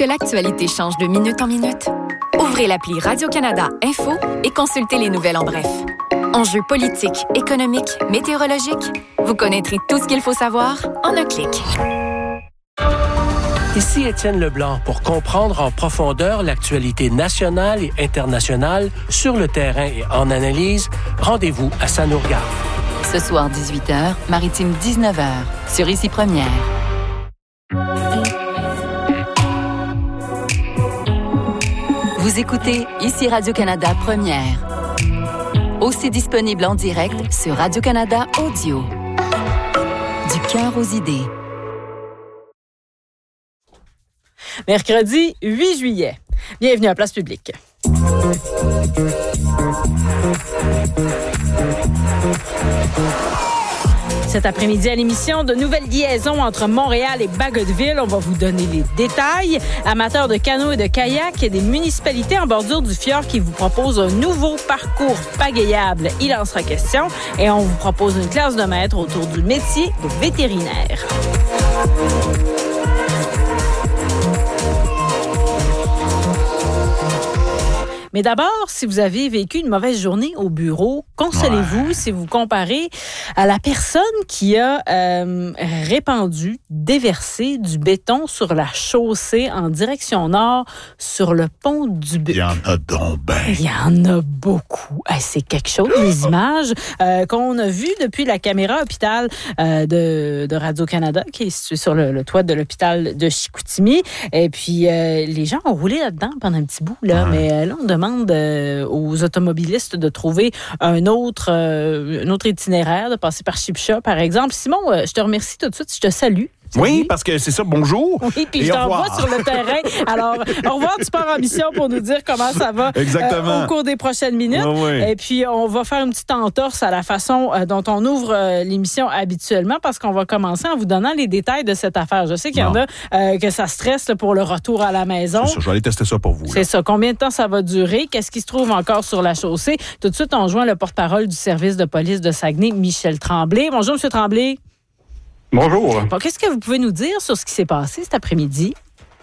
que l'actualité change de minute en minute? Ouvrez l'appli Radio-Canada Info et consultez les nouvelles en bref. Enjeux politiques, économiques, météorologiques, vous connaîtrez tout ce qu'il faut savoir en un clic. Ici Étienne Leblanc pour comprendre en profondeur l'actualité nationale et internationale sur le terrain et en analyse. Rendez-vous à Ça nous regarde. Ce soir 18h, Maritime 19h, sur Ici Première. Vous écoutez Ici Radio-Canada Première. Aussi disponible en direct sur Radio-Canada Audio. Du cœur aux idées. Mercredi 8 juillet. Bienvenue à Place Publique. Cet après-midi à l'émission, de nouvelles liaisons entre Montréal et Bagotville. On va vous donner les détails. Amateurs de canot et de kayak et des municipalités en bordure du fjord qui vous proposent un nouveau parcours pagayable. Il en sera question. Et on vous propose une classe de maître autour du métier de vétérinaire. Mais d'abord, si vous avez vécu une mauvaise journée au bureau, consolez-vous si vous comparez à la personne qui a répandu, déversé du béton sur la chaussée en direction nord sur le pont du Buc. Il y en a donc ben. Il y en a beaucoup. C'est quelque chose, les images qu'on a vues depuis la caméra hôpital de Radio-Canada qui est située sur le toit de l'hôpital de Chicoutimi. Et puis, les gens ont roulé là-dedans pendant un petit bout, là, mais là, on demande aux automobilistes de trouver un autre itinéraire, de passer par Chipcha, par exemple. Simon, je te remercie tout de suite. Je te salue. Salut. Oui, parce que c'est ça, bonjour. Oui, puis je t'envoie sur le terrain. Alors, au revoir, tu pars en mission pour nous dire comment ça va au cours des prochaines minutes. Oui. Et puis, on va faire une petite entorse à la façon dont on ouvre l'émission habituellement parce qu'on va commencer en vous donnant les détails de cette affaire. Je sais qu'il y en a que ça stresse là, pour le retour à la maison. C'est ça, je vais aller tester ça pour vous. C'est ça. Combien de temps ça va durer? Qu'est-ce qui se trouve encore sur la chaussée? Tout de suite, on joint le porte-parole du service de police de Saguenay, Michel Tremblay. Bonjour, M. Tremblay. Bonjour. Bon, qu'est-ce que vous pouvez nous dire sur ce qui s'est passé cet après-midi?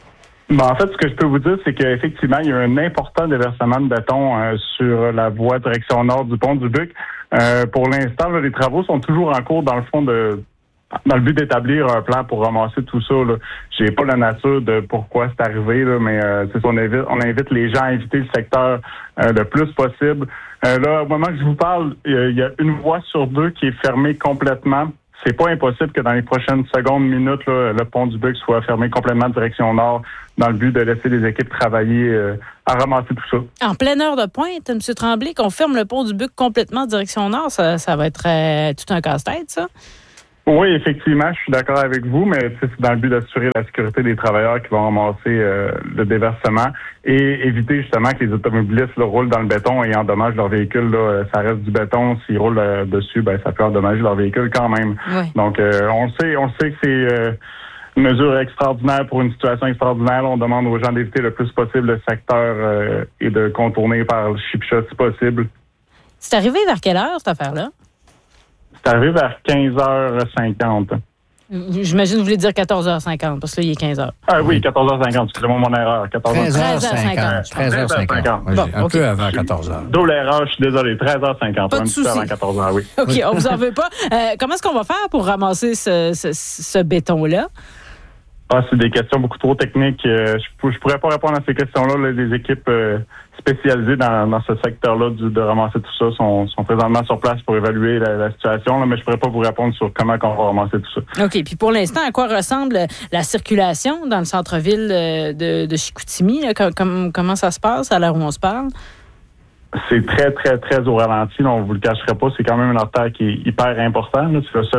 En fait, ce que je peux vous dire, c'est qu'effectivement, il y a un important déversement de béton sur la voie direction nord du pont du Buc. Pour l'instant, là, les travaux sont toujours en cours dans le but d'établir un plan pour ramasser tout ça. Là. J'ai pas la nature de pourquoi c'est arrivé, là, mais on invite les gens à éviter le secteur le plus possible. Là, au moment que je vous parle, il y a une voie sur deux qui est fermée complètement. C'est pas impossible que dans les prochaines minutes, là, le pont du Buc soit fermé complètement direction nord dans le but de laisser les équipes travailler à ramasser tout ça. En pleine heure de pointe, M. Tremblay, qu'on ferme le pont du Buc complètement direction nord, ça va être tout un casse-tête, ça? Oui, effectivement, je suis d'accord avec vous, mais c'est dans le but d'assurer la sécurité des travailleurs qui vont ramasser le déversement et éviter justement que les automobilistes là, roulent dans le béton et endommagent leur véhicule. Là, ça reste du béton, s'ils roulent dessus, ça peut endommager leur véhicule quand même. Oui. Donc, on sait que c'est une mesure extraordinaire pour une situation extraordinaire. On demande aux gens d'éviter le plus possible le secteur et de contourner par le Chipcha si possible. C'est arrivé vers quelle heure, cette affaire-là? C'est arrivé vers 15h50. J'imagine que vous voulez dire 14h50, parce que là, il est 15h. Ah oui, 14h50, excusez-moi mon erreur. 13h50. 13h50. Moi, un peu avant 14h. D'où l'erreur, je suis désolé. 13h50. Pas de souci. Avant 14h, oui. OK, on vous en veut pas. Comment est-ce qu'on va faire pour ramasser ce béton-là? C'est des questions beaucoup trop techniques. Je pourrais pas répondre à ces questions-là. Là, les équipes spécialisées dans ce secteur-là de ramasser tout ça sont présentement sur place pour évaluer la situation. Là, mais je pourrais pas vous répondre sur comment on va ramasser tout ça. OK. Puis pour l'instant, à quoi ressemble la circulation dans le centre-ville de Chicoutimi? Là? Comment ça se passe à l'heure où on se parle? C'est très, très, très au ralenti. Là, on vous le cacherait pas. C'est quand même une artère qui est hyper importante. Là. C'est le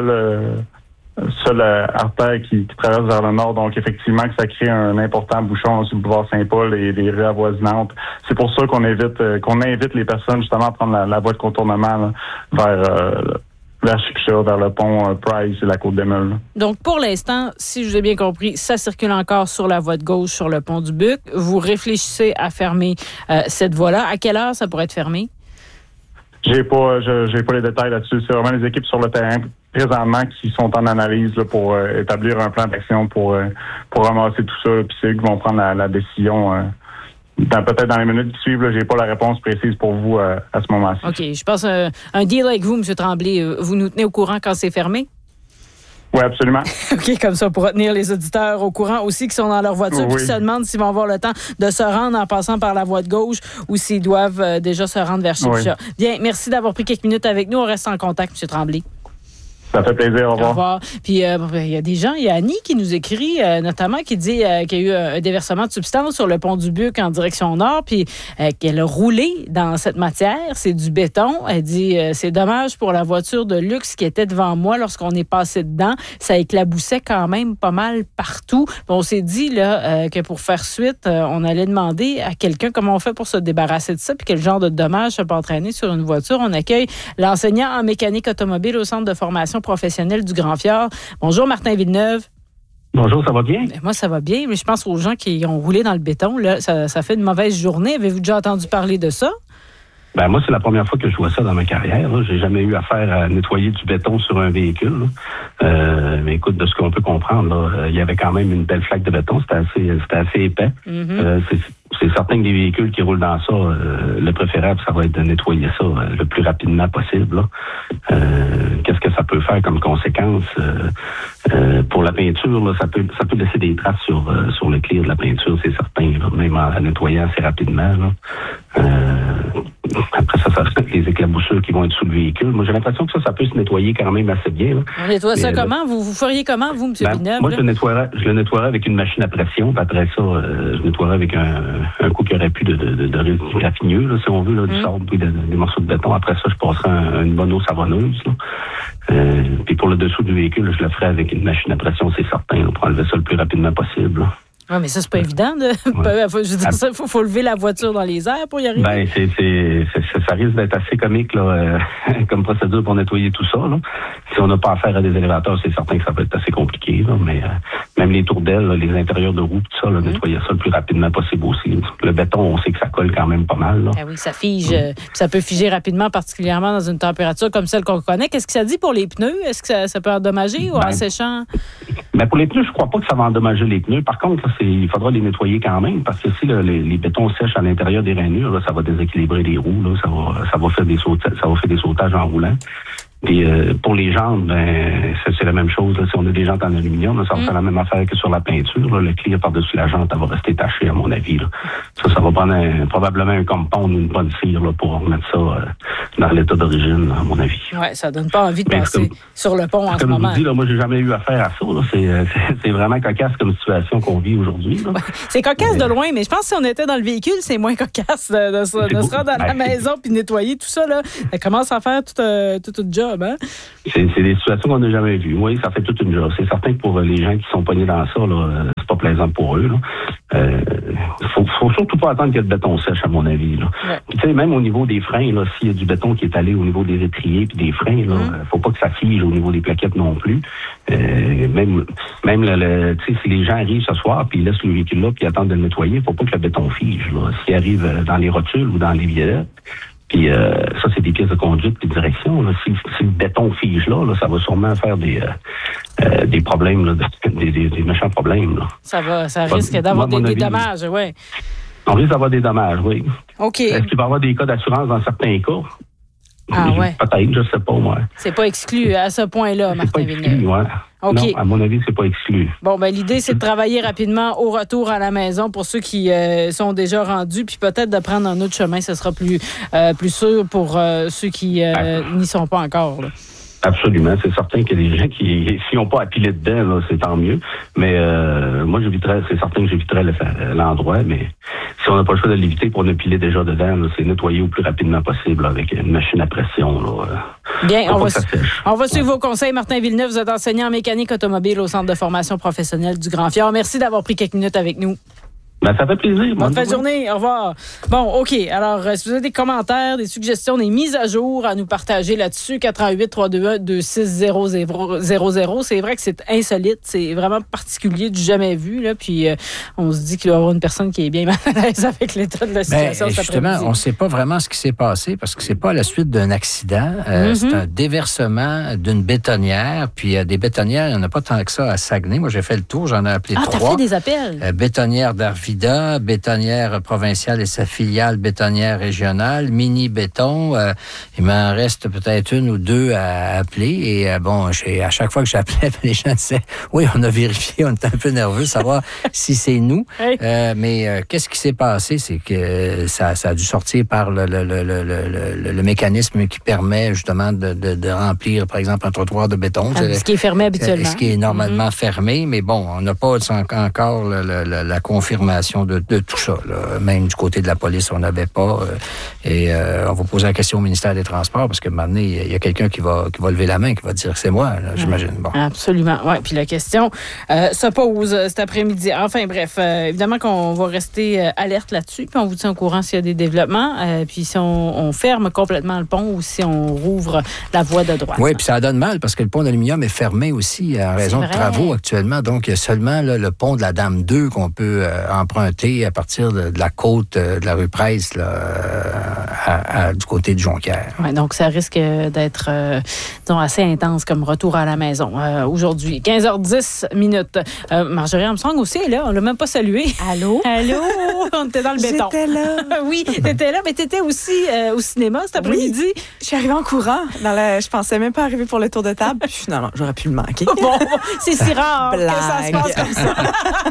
seul artère qui traverse vers le nord. Donc, effectivement, que ça crée un important bouchon sur le boulevard Saint-Paul et les rues avoisinantes. C'est pour ça qu'on invite les personnes justement à prendre la voie de contournement là, vers Chicoutimi, vers le pont Price et la Côte-des-Meules. Donc, pour l'instant, si je l'ai bien compris, ça circule encore sur la voie de gauche, sur le pont du Buc. Vous réfléchissez à fermer cette voie-là. À quelle heure ça pourrait être fermé? J'ai pas les détails là-dessus. C'est vraiment les équipes sur le terrain présentement qui sont en analyse là, pour établir un plan d'action pour ramasser tout ça. Puis c'est eux qui vont prendre la décision. Peut-être dans les minutes qui suivent, j'ai pas la réponse précise pour vous à ce moment-ci. OK. Je pense un deal avec vous, M. Tremblay. Vous nous tenez au courant quand c'est fermé? Oui, absolument. OK, comme ça, pour retenir les auditeurs au courant aussi qui sont dans leur voiture et qui se demandent s'ils vont avoir le temps de se rendre en passant par la voie de gauche ou s'ils doivent déjà se rendre vers Chiboucha. Bien, merci d'avoir pris quelques minutes avec nous. On reste en contact, M. Tremblay. Ça fait plaisir. Au revoir. Au revoir. Puis, il y a des gens, il y a Annie qui nous écrit, notamment, qui dit qu'il y a eu un déversement de substance sur le pont du Buc en direction nord, puis qu'elle a roulé dans cette matière. C'est du béton. Elle dit, c'est dommage pour la voiture de luxe qui était devant moi lorsqu'on est passé dedans. Ça éclaboussait quand même pas mal partout. Puis on s'est dit là que pour faire suite, on allait demander à quelqu'un comment on fait pour se débarrasser de ça, puis quel genre de dommage ça peut entraîner sur une voiture. On accueille l'enseignant en mécanique automobile au Centre de formation professionnel du Grand-Fjord. Bonjour, Martin Villeneuve. Bonjour, ça va bien? Moi, ça va bien, mais je pense aux gens qui ont roulé dans le béton. Là, ça fait une mauvaise journée. Avez-vous déjà entendu parler de ça? Ben moi, c'est la première fois que je vois ça dans ma carrière. Là. J'ai jamais eu affaire à nettoyer du béton sur un véhicule. Mais écoute, de ce qu'on peut comprendre, là, il y avait quand même une belle flaque de béton. C'était assez épais. Mm-hmm. C'est certain que les véhicules qui roulent dans ça, le préférable, ça va être de nettoyer ça le plus rapidement possible. Qu'est-ce que ça peut faire comme conséquence? Pour la peinture, là, ça peut laisser des traces sur le clear de la peinture, c'est certain, là, même en nettoyant assez rapidement. Là. Après ça les éclaboussures qui vont être sous le véhicule. Moi, j'ai l'impression que ça peut se nettoyer quand même assez bien. Là. On nettoie ça comment? Vous feriez comment, vous, M. Villeneuve? Moi, je le nettoierais avec une machine à pression. Puis après ça, je nettoierais avec un coup qui aurait pu de résidus graffineux, là, si on veut, là, du sable puis des morceaux de béton. Après ça, je passerai une bonne eau savonneuse. Puis pour le dessous du véhicule, je le ferai avec une machine à pression, c'est certain, là, pour enlever ça le plus rapidement possible. Oui, mais ça, c'est pas évident. Il faut lever la voiture dans les airs pour y arriver. Ben, ça risque d'être assez comique là, comme procédure pour nettoyer tout ça. Là. Si on n'a pas affaire à des élévateurs, c'est certain que ça peut être assez compliqué. Là, mais même les tours d'aile, les intérieurs de roue, tout ça, là, nettoyer ça le plus rapidement possible aussi. Le béton, on sait que ça colle quand même pas mal. Là. Ah oui, ça fige. Ça peut figer rapidement, particulièrement dans une température comme celle qu'on connaît. Qu'est-ce que ça dit pour les pneus? Est-ce que ça peut endommager ou en séchant? Ben pour les pneus, je crois pas que ça va endommager les pneus. Par contre, là, il faudra les nettoyer quand même, parce que si là, les bétons sèchent à l'intérieur des rainures, là, ça va déséquilibrer les roues, là, ça va faire des sautages en roulant. Et pour les jantes, ben c'est la même chose. Là. Si on a des jantes en aluminium, là, ça va faire la même affaire que sur la peinture. Là. Le clear par-dessus la jante, elle va rester tachée, à mon avis. Là. Ça va prendre probablement un compound ou une bonne cire là, pour remettre ça dans l'état d'origine, à mon avis. Oui, ça donne pas envie de passer sur le pont en ce moment. Comme je vous dis, là, moi, j'ai jamais eu affaire à ça. Là. C'est vraiment cocasse comme situation qu'on vit aujourd'hui. Là. Ouais, c'est cocasse de loin, mais je pense que si on était dans le véhicule, c'est moins cocasse de se rendre dans la maison puis nettoyer tout ça. Là. Ça commence à faire tout un job. Hein? C'est des situations qu'on n'a jamais vues. Oui, ça fait toute une job. C'est certain que pour les gens qui sont pognés dans ça, là, c'est pas plaisant pour eux. Faut surtout pas attendre qu'il y ait de béton sèche, à mon avis. Là. Ouais. Tu sais, même au niveau des freins, là, s'il y a du béton qui est allé au niveau des étriers puis des freins, là, faut pas que ça fige au niveau des plaquettes non plus. Même si les gens arrivent ce soir puis ils laissent le véhicule là puis attendent de le nettoyer, faut pas que le béton fige. Là. S'il arrive dans les rotules ou dans les violettes, puis ça, c'est des pièces de conduite et de direction. Là. Si le béton fige là, ça va sûrement faire des problèmes, là, des méchants problèmes. Là. Ça risque d'avoir des dommages, oui. On risque d'avoir des dommages, oui. OK. Est-ce qu'il va y avoir des cas d'assurance dans certains cas? Ah ouais. Peut-être, je sais pas, moi. C'est pas exclu à ce point-là, Martin Villeneuve. Ouais. Okay. Non, à mon avis, c'est pas exclu. Bon, ben l'idée, c'est de travailler rapidement au retour à la maison pour ceux qui sont déjà rendus, puis peut-être de prendre un autre chemin, ce sera plus sûr pour ceux qui n'y sont pas encore. Là. Absolument. C'est certain que les gens qui s'y ont pas à piler dedans, là, c'est tant mieux. Mais moi, c'est certain que j'éviterais l'endroit, mais si on n'a pas le choix de l'éviter pour ne piler déjà dedans, là, c'est nettoyer au plus rapidement possible là, avec une machine à pression. Là, bien, on va suivre vos conseils. Martin Villeneuve, vous êtes enseignant en mécanique automobile au Centre de formation professionnelle du Grand-Fjord. Merci d'avoir pris quelques minutes avec nous. Ben, ça fait plaisir. Bonne fin de journée. Au revoir. Bon, OK. Alors, si vous avez des commentaires, des suggestions, des mises à jour à nous partager là-dessus, 418-321-2600. C'est vrai que c'est insolite. C'est vraiment particulier, du jamais vu. Là. Puis, on se dit qu'il doit y avoir une personne qui est bien mal à l'aise avec l'état de la situation. Mais justement, on ne sait pas vraiment ce qui s'est passé parce que c'est pas à la suite d'un accident. C'est un déversement d'une bétonnière. Puis, des bétonnières, il n'y en a pas tant que ça à Saguenay. Moi, j'ai fait le tour. J'en ai appelé 3. Ah, t'as fait des appels? Bétonnière d'Arvida, bétonnière provinciale et sa filiale bétonnière régionale, Mini Béton. Il m'en reste peut-être une ou deux à appeler. Et à chaque fois que j'appelais, les gens disaient, oui, on a vérifié, on était un peu nerveux de savoir si c'est nous. Oui. Mais qu'est-ce qui s'est passé? C'est que ça a dû sortir par le mécanisme qui permet justement de remplir, par exemple, un trottoir de béton. Ce qui est fermé habituellement. Ce qui est normalement fermé, mais bon, on n'a pas encore la confirmation de tout ça. Là. Même du côté de la police, on n'avait pas. On va poser la question au ministère des Transports parce que maintenant, il y a quelqu'un qui va lever la main, qui va dire que c'est moi, là, j'imagine. Bon. Absolument. Oui, puis la question se pose cet après-midi. Enfin, bref, évidemment qu'on va rester alerte là-dessus, puis on vous tient au courant s'il y a des développements, puis si on ferme complètement le pont ou si on rouvre la voie de droite. Oui, puis ça donne mal parce que le pont d'aluminium est fermé aussi en raison de travaux actuellement. Donc, il y a seulement le pont de la Dame 2 qu'on peut emprunter à partir de la côte de la rue Price du côté de Jonquière. Oui, donc ça risque d'être assez intense comme retour à la maison aujourd'hui. 15h10 minutes. Marjorie Armstrong aussi est là. On ne l'a même pas salué. Allô? Allô? On était dans le béton. J'étais là. Oui, t'étais là, mais t'étais aussi au cinéma cet après-midi. Oui, je suis arrivée en courant. Je pensais même pas arriver pour le tour de table. Puis finalement, j'aurais pu le manquer. Bon, c'est si rare que ça se passe comme ça.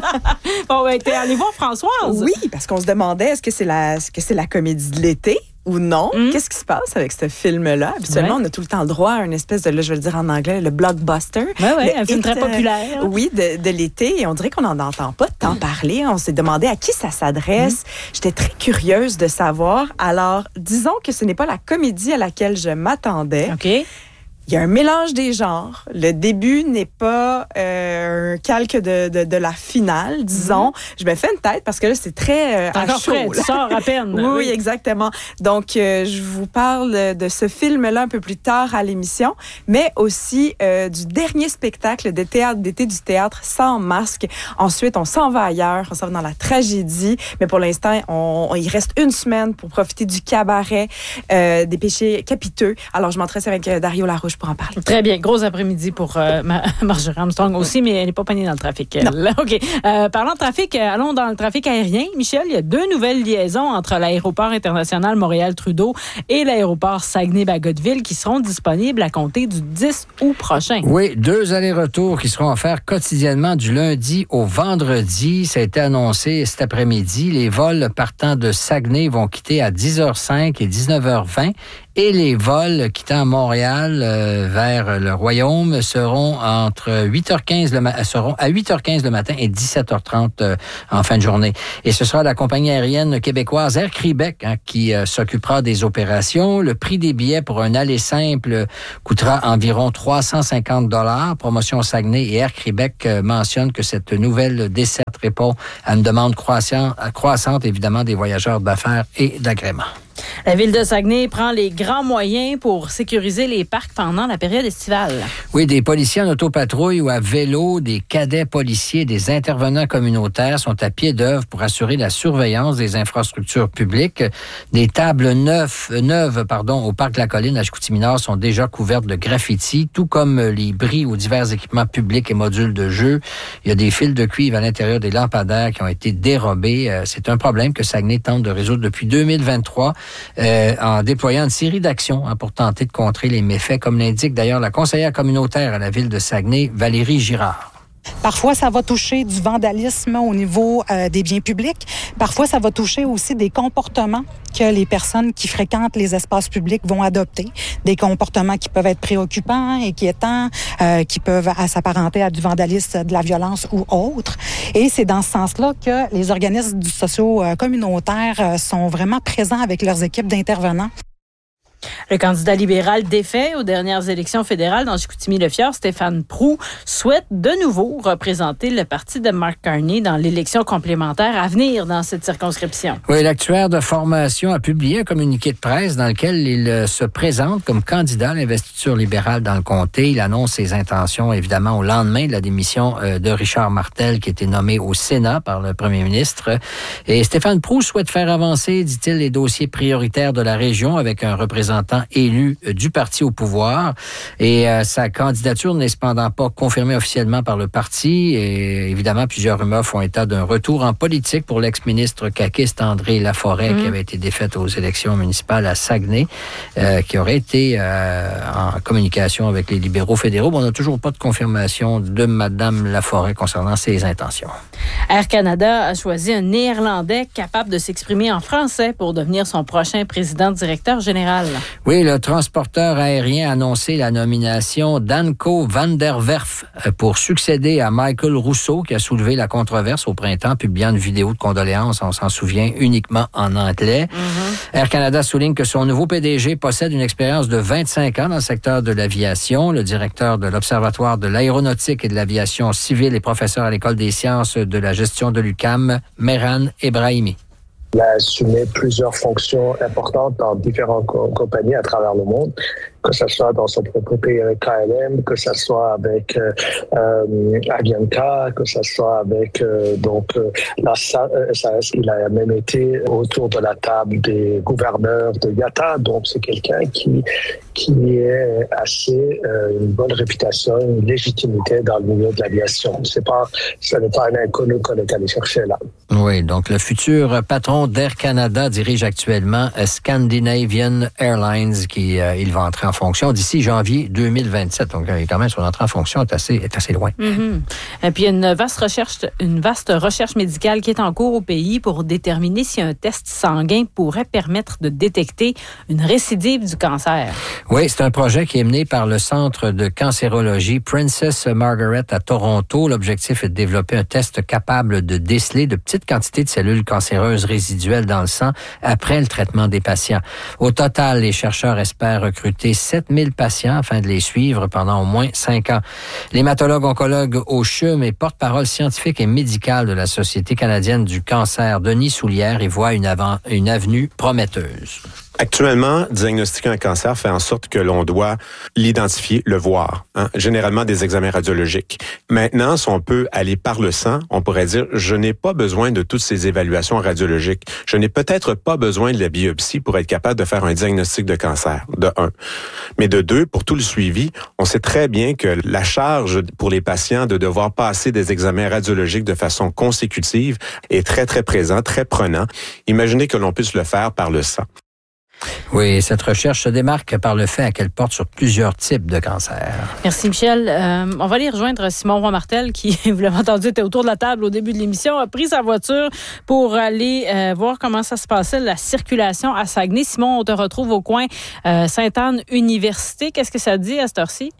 Bon, ben, t'es allée voir Françoise. Oui, parce qu'on se demandait est-ce que c'est la comédie de l'été ou non? Qu'est-ce qui se passe avec ce film-là? Habituellement, on a tout le temps le droit à une espèce de, là, je vais le dire en anglais, le blockbuster. Oui, un film très populaire. Oui, de l'été. Et on dirait qu'on n'en entend pas tant parler. On s'est demandé à qui ça s'adresse. J'étais très curieuse de savoir. Alors, disons que ce n'est pas la comédie à laquelle je m'attendais. OK. Il y a un mélange des genres. Le début n'est pas un calque de la finale, disons. Je me fais une tête parce que là, c'est très à chaud. Tu sors à peine. Oui, exactement. Donc, je vous parle de ce film-là un peu plus tard à l'émission, mais aussi du dernier spectacle de théâtre d'été du théâtre sans masque. Ensuite, on s'en va ailleurs, on s'en va dans la tragédie, mais pour l'instant, il reste une semaine pour profiter du cabaret des péchés capiteux. Alors, je m'entraîne avec Dario Larouche pour en parler. Très bien. Gros après-midi pour Marjorie Armstrong aussi, mais elle n'est pas pognée dans le trafic. OK. Parlant de trafic, allons dans le trafic aérien. Michel, il y a 2 nouvelles liaisons entre l'aéroport international Montréal-Trudeau et l'aéroport Saguenay-Bagotville qui seront disponibles à compter du 10 août prochain. Oui, 2 allers-retours qui seront offerts quotidiennement du lundi au vendredi. Ça a été annoncé cet après-midi. Les vols partant de Saguenay vont quitter à 10h05 et 19h20. Et les vols quittant Montréal vers le Royaume seront entre 8h15 seront à 8h15 le matin et 17h30 en fin de journée. Et ce sera la compagnie aérienne québécoise Air Québec qui s'occupera des opérations. Le prix des billets pour un aller simple coûtera environ 350 $. Promotion Saguenay et Air Québec mentionne que cette nouvelle desserte répond à une demande croissante évidemment des voyageurs d'affaires et d'agrément. La ville de Saguenay prend les grands moyens pour sécuriser les parcs pendant la période estivale. Oui, des policiers en autopatrouille ou à vélo, des cadets policiers, des intervenants communautaires sont à pied d'œuvre pour assurer la surveillance des infrastructures publiques. Des tables neuves au parc de la Colline à Chicoutimi-Nord sont déjà couvertes de graffitis, tout comme les bris aux divers équipements publics et modules de jeu. Il y a des fils de cuivre à l'intérieur des lampadaires qui ont été dérobés. C'est un problème que Saguenay tente de résoudre depuis 2023. En déployant une série d'actions pour tenter de contrer les méfaits, comme l'indique d'ailleurs la conseillère communautaire à la ville de Saguenay, Valérie Girard. Parfois, ça va toucher du vandalisme au niveau des biens publics. Parfois, ça va toucher aussi des comportements que les personnes qui fréquentent les espaces publics vont adopter. Des comportements qui peuvent être préoccupants, inquiétants, qui peuvent s'apparenter à du vandalisme, de la violence ou autre. Et c'est dans ce sens-là que les organismes sociaux communautaires sont vraiment présents avec leurs équipes d'intervenants. Le candidat libéral défait aux dernières élections fédérales dans Chicoutimi-Le-Fjord, Stéphane Proulx, souhaite de nouveau représenter le parti de Mark Carney dans l'élection complémentaire à venir dans cette circonscription. Oui, l'actuaire de formation a publié un communiqué de presse dans lequel il se présente comme candidat à l'investiture libérale dans le comté. Il annonce ses intentions, évidemment, au lendemain de la démission de Richard Martel, qui a été nommé au Sénat par le premier ministre. Et Stéphane Proulx souhaite faire avancer, dit-il, les dossiers prioritaires de la région avec un représentant élu du parti au pouvoir. Et sa candidature n'est cependant pas confirmée officiellement par le parti. Et évidemment, plusieurs rumeurs font état d'un retour en politique pour l'ex-ministre caquiste André Laforêt, qui avait été défaite aux élections municipales à Saguenay, qui aurait été en communication avec les libéraux fédéraux. Bon, on n'a toujours pas de confirmation de Mme Laforêt concernant ses intentions. Air Canada a choisi un Néerlandais capable de s'exprimer en français pour devenir son prochain président-directeur général. Oui, le transporteur aérien a annoncé la nomination d'Anko van der Werf pour succéder à Michael Rousseau, qui a soulevé la controverse au printemps, publiant une vidéo de condoléances, on s'en souvient, uniquement en anglais. Air Canada souligne que son nouveau PDG possède une expérience de 25 ans dans le secteur de l'aviation. Le directeur de l'Observatoire de l'aéronautique et de l'aviation civile et professeur à l'École des sciences de la gestion de l'UQAM, Mehran Ebrahimi. Il a assumé plusieurs fonctions importantes dans différentes compagnies à travers le monde, que ce soit dans son propre pays avec KLM, que ce soit avec Avianca, que ce soit avec la SAS. Il a même été autour de la table des gouverneurs de IATA, donc c'est quelqu'un qui est assez une bonne réputation, une légitimité dans le milieu de l'aviation. Ce n'est pas un inconnu qu'on est allé chercher là. Oui, donc le futur patron d'Air Canada dirige actuellement Scandinavian Airlines, il va entrer en fonction d'ici janvier 2027. Donc, quand même, son entrée en fonction est assez loin. Et puis, il y a une vaste recherche médicale qui est en cours au pays pour déterminer si un test sanguin pourrait permettre de détecter une récidive du cancer. Oui, c'est un projet qui est mené par le Centre de cancérologie Princess Margaret à Toronto. L'objectif est de développer un test capable de déceler de petites quantités de cellules cancéreuses résiduelles dans le sang après le traitement des patients. Au total, les chercheurs espèrent recruter 7000 patients afin de les suivre pendant au moins 5 ans. L'hématologue oncologue au CHUM et porte-parole scientifique et médicale de la Société canadienne du cancer, Denis Soulière, y voit une avenue prometteuse. Actuellement, diagnostiquer un cancer fait en sorte que l'on doit l'identifier, le voir, généralement des examens radiologiques. Maintenant, si on peut aller par le sang, on pourrait dire, je n'ai pas besoin de toutes ces évaluations radiologiques. Je n'ai peut-être pas besoin de la biopsie pour être capable de faire un diagnostic de cancer, de 1. Mais de 2, pour tout le suivi, on sait très bien que la charge pour les patients de devoir passer des examens radiologiques de façon consécutive est très, très présent, très prenant. Imaginez que l'on puisse le faire par le sang. Oui, cette recherche se démarque par le fait qu'elle porte sur plusieurs types de cancers. Merci, Michel. On va aller rejoindre Simon Roy-Martel, qui, vous l'avez entendu, était autour de la table au début de l'émission, a pris sa voiture pour aller voir comment ça se passait, la circulation à Saguenay. Simon, on te retrouve au coin Sainte-Anne-Université. Qu'est-ce que ça dit à cette heure-ci?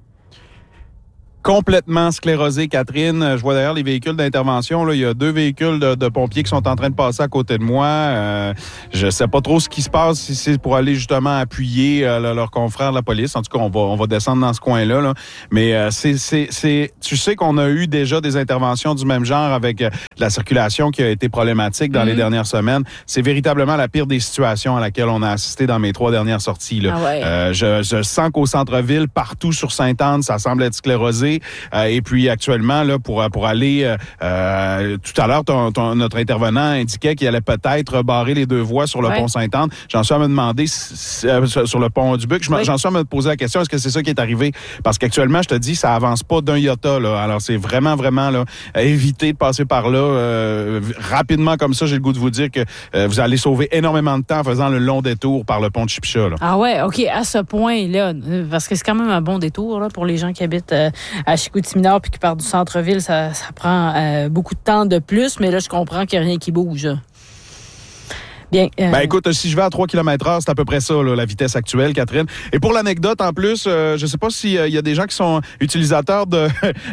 Complètement sclérosé, Catherine. Je vois d'ailleurs les véhicules d'intervention. Là, il y a 2 véhicules de pompiers qui sont en train de passer à côté de moi. Je sais pas trop ce qui se passe, si c'est pour aller justement appuyer leurs confrères de la police. En tout cas, on va descendre dans ce coin-là. Là. Mais tu sais qu'on a eu déjà des interventions du même genre avec la circulation qui a été problématique dans les dernières semaines. C'est véritablement la pire des situations à laquelle on a assisté dans mes 3 dernières sorties. Là. Ah ouais. Je sens qu'au centre-ville, partout sur Sainte-Anne, ça semble être sclérosé. Et puis actuellement, là, pour aller tout à l'heure, notre intervenant indiquait qu'il allait peut-être barrer les 2 voies sur le pont Sainte-Anne. J'en suis à me demander sur le pont du Buc. J'en suis à me poser la question, est-ce que c'est ça qui est arrivé? Parce qu'actuellement, je te dis, ça avance pas d'un iota. Là. Alors, c'est vraiment là, éviter de passer par là rapidement comme ça. J'ai le goût de vous dire que vous allez sauver énormément de temps en faisant le long détour par le pont de Chipcha. Là. Ah ouais, OK, à ce point-là, parce que c'est quand même un bon détour là, pour les gens qui habitent à Chicoutimi-Nord puis qui partent du centre-ville, ça prend beaucoup de temps de plus, mais là, je comprends qu'il n'y a rien qui bouge. Bien. Écoute, si je vais à 3 km/h, c'est à peu près ça, là, la vitesse actuelle, Catherine. Et pour l'anecdote, en plus, je sais pas s'il y a des gens qui sont utilisateurs de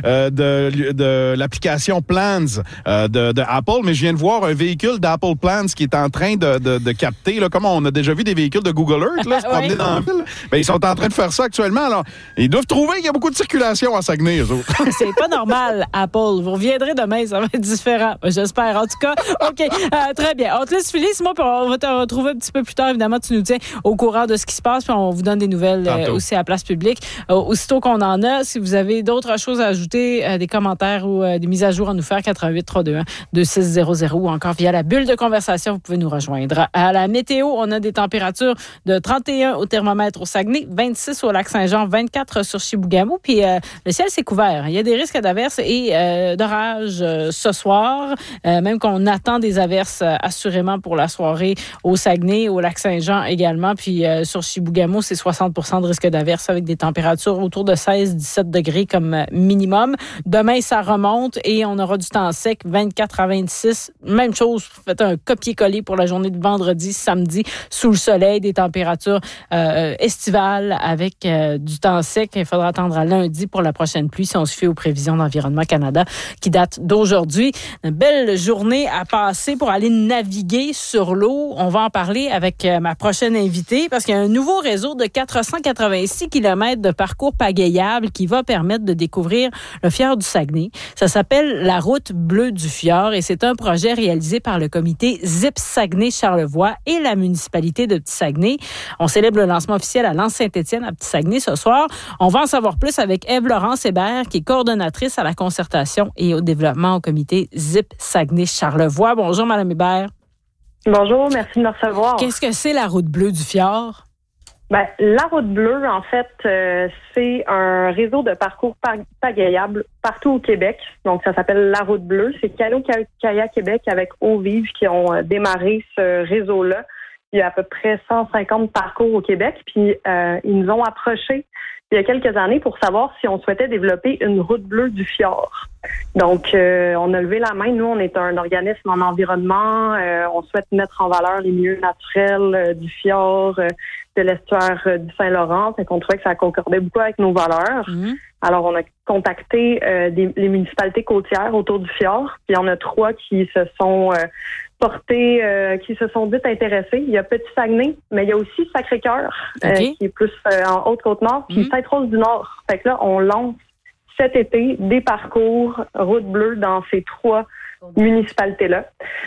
l'application Plans de Apple, mais je viens de voir un véhicule d'Apple Plans qui est en train de capter, là, comme on a déjà vu des véhicules de Google Earth, là, se promener dans la ville. Ils sont en train de faire ça actuellement. Alors, ils doivent trouver qu'il y a beaucoup de circulation à Saguenay, eux autres. C'est pas normal, Apple. Vous reviendrez demain, ça va être différent. J'espère. En tout cas, OK. Très bien. On te laisse filer, Simon, puis on va te retrouver un petit peu plus tard. Évidemment, tu nous tiens au courant de ce qui se passe, puis on vous donne des nouvelles aussi à la place publique. Aussitôt qu'on en a, si vous avez d'autres choses à ajouter, des commentaires ou des mises à jour à nous faire, 88-321-2600 ou encore via la bulle de conversation, vous pouvez nous rejoindre. À la météo, on a des températures de 31 au thermomètre au Saguenay, 26 au Lac-Saint-Jean, 24 sur Chibougamau, puis le ciel s'est couvert. Il y a des risques d'averses et d'orages ce soir, même qu'on attend des averses assurément pour la soirée au Saguenay, au Lac-Saint-Jean également, puis sur Chibougamau, c'est 60% de risque d'averses avec des températures autour de 16-17 degrés comme minimum. Demain, ça remonte et on aura du temps sec, 24 à 26. Même chose, faites un copier-coller pour la journée de vendredi, samedi, sous le soleil, des températures estivales avec du temps sec. Il faudra attendre à lundi pour la prochaine pluie si on se fie aux prévisions d'Environnement Canada qui datent d'aujourd'hui. Une belle journée à passer pour aller naviguer sur l'eau. On va en parler avec ma prochaine invitée parce qu'il y a un nouveau réseau de 486 km de parcours pagayables qui va permettre de découvrir le fjord du Saguenay. Ça s'appelle la Route bleue du fjord et c'est un projet réalisé par le comité ZIP Saguenay-Charlevoix et la municipalité de Petit-Saguenay. On célèbre le lancement officiel à l'Anse-Saint-Étienne à Petit-Saguenay ce soir. On va en savoir plus avec Ève-Laurence Hébert, qui est coordonnatrice à la concertation et au développement au comité ZIP Saguenay-Charlevoix. Bonjour, Mme Hébert. Bonjour, merci de me recevoir. Qu'est-ce que c'est la Route bleue du fjord? La Route bleue, en fait, c'est un réseau de parcours pagayables partout au Québec. Donc, ça s'appelle la Route bleue. C'est Canoë-Kayak Québec avec Eau-Vive qui ont démarré ce réseau-là. Il y a à peu près 150 parcours au Québec. Puis, ils nous ont approchés il y a quelques années pour savoir si on souhaitait développer une route bleue du fjord. Donc, on a levé la main. Nous, on est un organisme en environnement. On souhaite mettre en valeur les milieux naturels du fjord, de l'estuaire du Saint-Laurent. Fait qu'on trouvait que ça concordait beaucoup avec nos valeurs. Mmh. Alors, on a contacté les municipalités côtières autour du fjord. Puis, il y en a 3 qui se sont qui se sont dites intéressées. Il y a Petit-Saguenay, mais il y a aussi Sacré-Cœur, qui est plus en Haute-Côte-Nord, puis Sainte-Rose-du-Nord. Fait que là, on lance cet été des parcours route bleue dans ces 3 municipalités-là.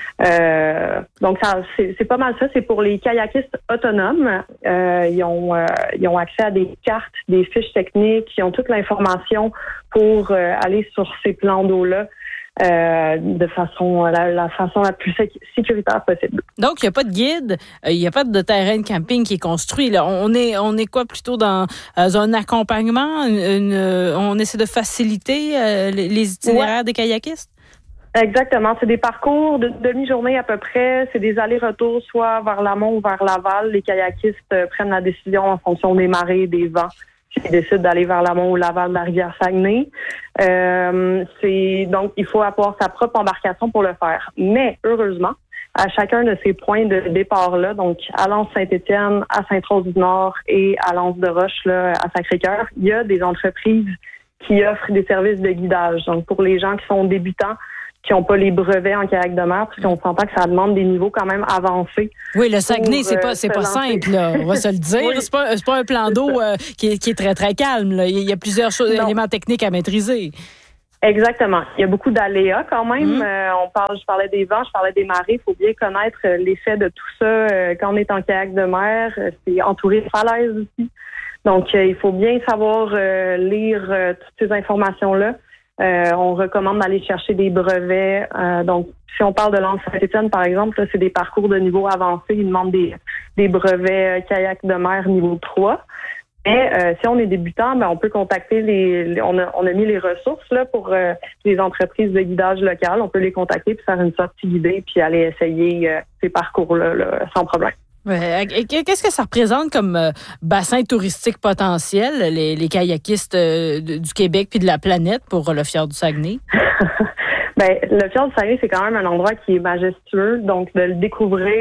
Donc, c'est pas mal ça. C'est pour les kayakistes autonomes. Ils ont accès à des cartes, des fiches techniques. Ils ont toute l'information pour aller sur ces plans d'eau-là. De façon la façon la plus sécuritaire possible. Donc, il n'y a pas de guide, il n'y a pas de terrain de camping qui est construit. Là. On est quoi plutôt dans un accompagnement? On essaie de faciliter les itinéraires des kayakistes? Exactement. C'est des parcours de demi-journée à peu près. C'est des allers-retours soit vers l'amont ou vers l'aval. Les kayakistes prennent la décision en fonction des marées, des vents. Qui décide d'aller vers l'amont ou l'aval de la rivière Saguenay. Donc, il faut avoir sa propre embarcation pour le faire. Mais, heureusement, à chacun de ces points de départ-là, donc à l'Anse-Saint-Étienne, à Sainte-Rose-du-Nord et à l'Anse-de-Roche, là, à Sacré-Cœur, il y a des entreprises qui offrent des services de guidage. Donc, pour les gens qui sont débutants, qui n'ont pas les brevets en kayak de mer, parce qu'on s'entend que ça demande des niveaux quand même avancés. Oui, le Saguenay, c'est pas simple, là, on va se le dire. Oui. C'est pas un plan d'eau qui est très, très calme. Là. Il y a plusieurs éléments techniques à maîtriser. Exactement. Il y a beaucoup d'aléas quand même. Je parlais des vents, je parlais des marées. Il faut bien connaître l'effet de tout ça. Quand on est en kayak de mer, c'est entouré de falaises aussi. Donc, il faut bien savoir lire toutes ces informations-là. On recommande d'aller chercher des brevets. Donc, si on parle de l'Anse-Saint-Étienne, par exemple, là, c'est des parcours de niveau avancé. Ils demandent des brevets kayak de mer niveau 3. Mais si on est débutant, on peut contacter on a mis les ressources là pour les entreprises de guidage locales. On peut les contacter puis faire une sortie guidée puis aller essayer ces parcours-là là, sans problème. Qu'est-ce que ça représente comme bassin touristique potentiel, les kayakistes du Québec puis de la planète pour le fjord du Saguenay? Le fjord du Saguenay, c'est quand même un endroit qui est majestueux. Donc, de le découvrir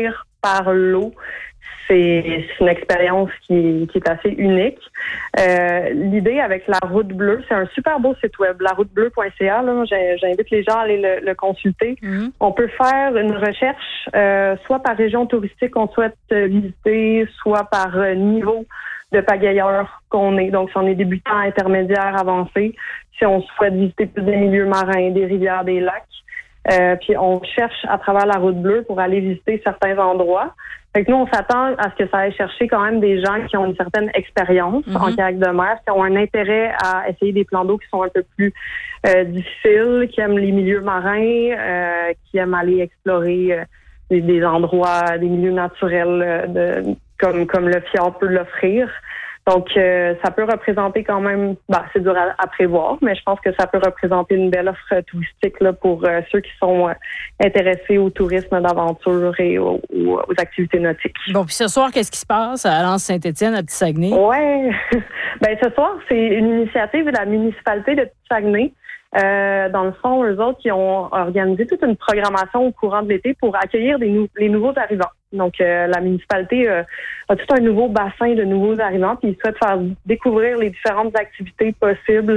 par l'eau. C'est une expérience qui est assez unique. L'idée avec la Route Bleue, c'est un super beau site web, laroutebleu.ca. J'invite les gens à aller le consulter. On peut faire une recherche soit par région touristique qu'on souhaite visiter, soit par niveau de pagayeur qu'on est. Donc, si on est débutant, intermédiaire, avancé, si on souhaite visiter plus des milieux marins, des rivières, des lacs. Puis on cherche à travers la Route Bleue pour aller visiter certains endroits. Fait que nous, on s'attend à ce que ça aille chercher quand même des gens qui ont une certaine expérience en kayak de mer, qui ont un intérêt à essayer des plans d'eau qui sont un peu plus difficiles, qui aiment les milieux marins, qui aiment aller explorer des endroits, des milieux naturels comme le fjord peut l'offrir. Donc, ça peut représenter quand même, c'est dur à prévoir, mais je pense que ça peut représenter une belle offre touristique là, pour ceux qui sont intéressés au tourisme d'aventure et aux activités nautiques. Bon, puis ce soir, qu'est-ce qui se passe à L'Anse-Saint-Étienne, à Petit-Saguenay? Ouais, ce soir, c'est une initiative de la municipalité de Petit-Saguenay. Dans le fond, eux autres, qui ont organisé toute une programmation au courant de l'été pour accueillir les nouveaux arrivants. Donc, la municipalité a tout un nouveau bassin de nouveaux arrivants, puis ils souhaitent faire découvrir les différentes activités possibles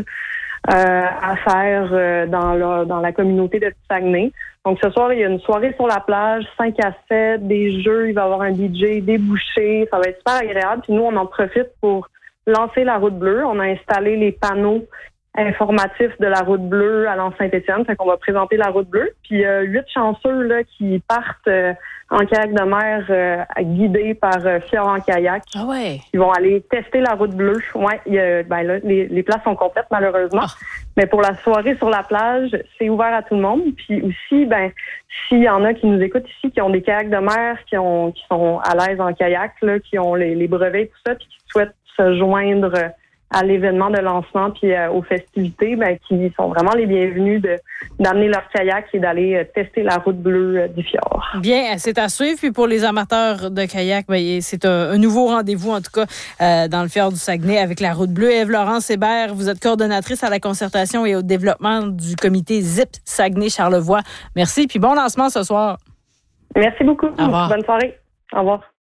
à faire dans la communauté de Petit-Saguenay. Donc, ce soir, il y a une soirée sur la plage, 5 à 7, des jeux, il va y avoir un DJ, des bouchées, ça va être super agréable. Puis nous, on en profite pour lancer la Route Bleue. On a installé les panneaux informatifs de la Route Bleue à L'Anse-Saint-Étienne. Fait qu'on va présenter la Route Bleue. Puis 8 chanceux là, qui partent en kayak de mer guidés par Fjord en kayak. Ah ouais. Ils vont aller tester la Route Bleue. Ouais, là, les places sont complètes malheureusement. Mais pour la soirée sur la plage, c'est ouvert à tout le monde. Puis aussi, s'il y en a qui nous écoutent ici, qui ont des kayaks de mer, qui sont à l'aise en kayak, là, qui ont les brevets et tout ça, puis qui souhaitent se joindre à l'événement de lancement puis aux festivités, qui sont vraiment les bienvenus d'amener leur kayak et d'aller tester la Route Bleue du fjord. Bien, c'est à suivre. Puis pour les amateurs de kayak, c'est un nouveau rendez-vous, en tout cas, dans le fjord du Saguenay avec la Route Bleue. Ève-Laurence Hébert, vous êtes coordonnatrice à la concertation et au développement du comité ZIP Saguenay-Charlevoix. Merci, puis bon lancement ce soir. Merci beaucoup. Au revoir. Bonne soirée. Au revoir.